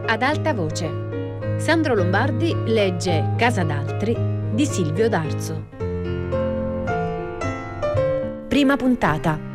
Ad alta voce. Sandro Lombardi legge Casa d'altri di Silvio D'Arzo. Prima puntata.